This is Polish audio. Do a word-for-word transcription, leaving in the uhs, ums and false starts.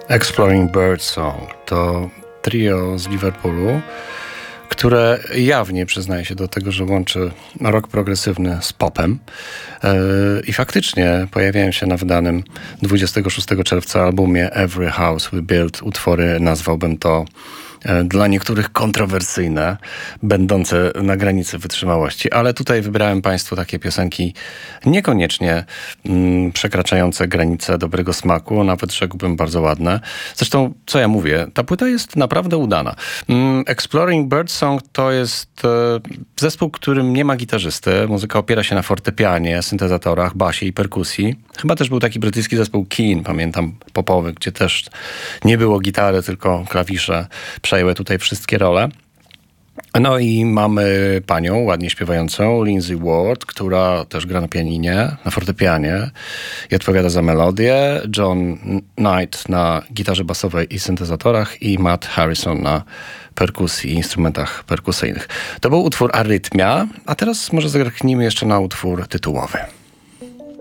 Exploring Birdsong to trio z Liverpoolu, które jawnie przyznaje się do tego, że łączy rock progresywny z popem. I faktycznie pojawiają się na wydanym dwudziestego szóstego czerwca albumie Every House We Built utwory, nazwałbym to dla niektórych kontrowersyjne, będące na granicy wytrzymałości. Ale tutaj wybrałem Państwu takie piosenki niekoniecznie mm, przekraczające granice dobrego smaku, nawet rzekłbym bardzo ładne. Zresztą, co ja mówię, ta płyta jest naprawdę udana. Mm, Exploring Birdsong to jest e, zespół, którym nie ma gitarzysty. Muzyka opiera się na fortepianie, syntezatorach, basie i perkusji. Chyba też był taki brytyjski zespół Keane, pamiętam, popowy, gdzie też nie było gitary, tylko klawisze przejęły tutaj wszystkie role. No i mamy panią ładnie śpiewającą, Lindsay Ward, która też gra na pianinie, na fortepianie i odpowiada za melodię. John Knight na gitarze basowej i syntezatorach i Matt Harrison na perkusji i instrumentach perkusyjnych. To był utwór Arytmia, a teraz może zerknijmy jeszcze na utwór tytułowy.